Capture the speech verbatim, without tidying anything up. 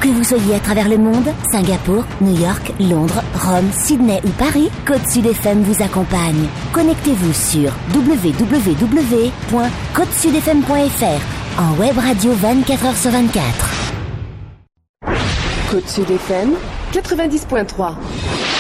Que vous soyez à travers le monde, Singapour, New York, Londres, Rome, Sydney ou Paris, Côte Sud F M vous accompagne. Connectez-vous sur w w w point côte sud f m point f r en web radio vingt-quatre heures sur vingt-quatre. Côte Sud F M quatre-vingt-dix point trois.